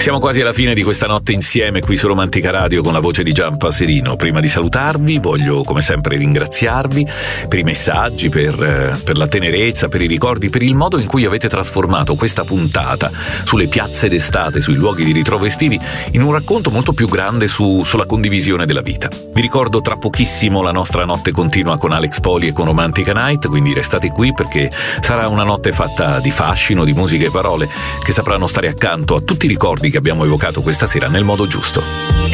Siamo quasi alla fine di questa notte insieme qui su Romantica Radio con la voce di Gian Paserino. Prima di salutarvi voglio come sempre ringraziarvi per i messaggi, per la tenerezza, per i ricordi, per il modo in cui avete trasformato questa puntata sulle piazze d'estate, sui luoghi di ritrovo estivi, in un racconto molto più grande sulla condivisione della vita. Vi ricordo tra pochissimo la nostra notte continua con Alex Poli e con Romantica Night, quindi restate qui perché sarà una notte fatta di fascino, di musica e parole che sapranno stare accanto a tutti i ricordi che abbiamo evocato questa sera nel modo giusto.